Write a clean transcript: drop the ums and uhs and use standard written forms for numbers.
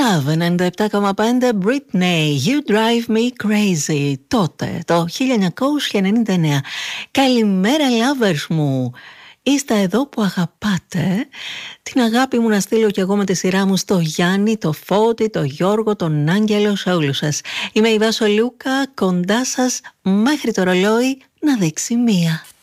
Love 97,5 Britney, You Drive Me Crazy. Τότε, το 1999. Καλημέρα lovers μου. Είστε εδώ που αγαπάτε. Την αγάπη μου να στείλω κι εγώ με τη σειρά μου στο Γιάννη, το Φώτη, το Γιώργο, τον Άγγελο, σε όλους σας. Είμαι η Βάσο Λούκα, κοντά σας μέχρι το ρολόι να δείξει μία.